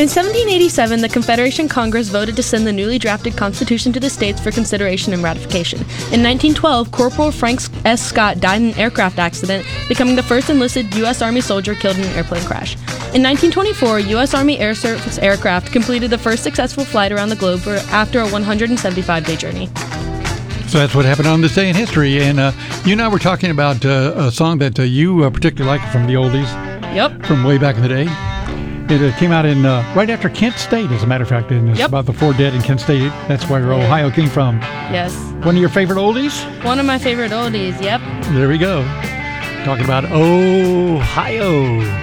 In 1787, the Confederation Congress voted to send the newly drafted Constitution to the states for consideration and ratification. In 1912, Corporal Frank S. Scott died in an aircraft accident, becoming the first enlisted U.S. Army soldier killed in an airplane crash. In 1924, U.S. Army Air Service aircraft completed the first successful flight around the globe after a 175-day journey. So that's what happened on this day in history. And you and I were talking about a song that you particularly like from the oldies. Yep. From way back in the day. It came out in right after Kent State, as a matter of fact. And it's about the 4 dead in Kent State. That's where Ohio came from. Yes. One of your favorite oldies? One of my favorite oldies, yep. There we go. Talking about Ohio.